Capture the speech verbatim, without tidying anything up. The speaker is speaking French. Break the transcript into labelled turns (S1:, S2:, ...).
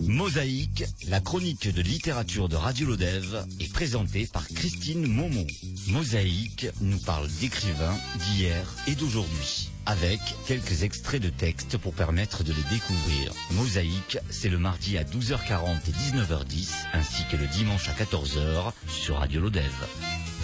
S1: Mosaïque, la chronique de littérature de Radio Lodève est présentée par Christine Momon. Mosaïque nous parle d'écrivains d'hier et d'aujourd'hui, avec quelques extraits de textes pour permettre de les découvrir. Mosaïque, c'est le mardi à douze heures quarante et dix-neuf heures dix, ainsi que le dimanche à quatorze heures sur Radio Lodève.